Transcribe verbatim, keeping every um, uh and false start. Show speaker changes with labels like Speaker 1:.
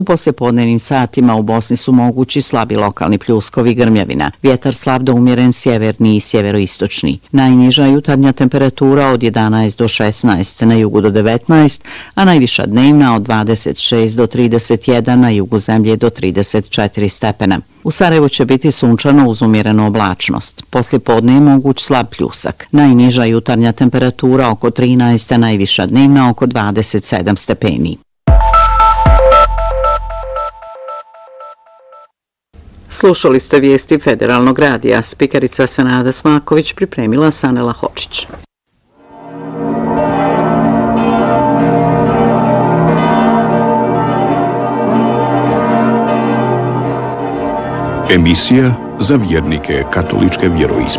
Speaker 1: U poslijepodnevnim satima u Bosni su mogući slabi lokalni pljuskovi, grmljavina. Vjetar slab do umjeren sjeverni i sjeveroistočni. Najniža jutarnja temperatura od jedanaest do šesnaest, na jugu do devetnaest, a najviša dnevna od dvadeset šest do trideset jedan, na jugu zemlje do trideset četiri stepena. U Sarajevu će biti sunčano uz umjerenu oblačnost. Poslijepodne je moguć slab pljusak. Najniža jutarnja temperatura oko trinaest, a najviša dnevna oko dvadeset sedam stepeni. Slušali ste vijesti Federalnog radija. Spikerica Senada Smaković pripremila Sanela Hočić.
Speaker 2: Emisija za vjernike katoličke vjeroispovesti.